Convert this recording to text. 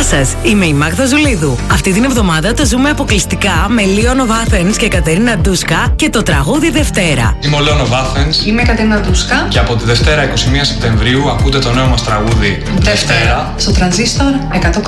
σας, είμαι η Μάγδα Ζουλίδου. Αυτή την εβδομάδα το ζούμε αποκλειστικά με Leon of Athens και Κατερίνα Ντούσκα και το τραγούδι Δευτέρα. Είμαι ο Leon of Athens. Είμαι η Κατερίνα Ντούσκα. Και από τη Δευτέρα 21 Σεπτεμβρίου ακούτε το νέο μας τραγούδι Δευτέρα στο Τρανζίστορ 100,3.